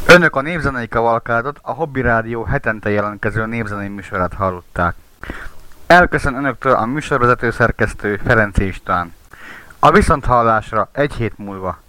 Önök a Népzenei Kavalkádot, a Hobby Rádió hetente jelentkező népzenei műsorát hallották. Elköszön önöktől a műsorvezető szerkesztő Ferenc István. A viszonthallásra egy hét múlva.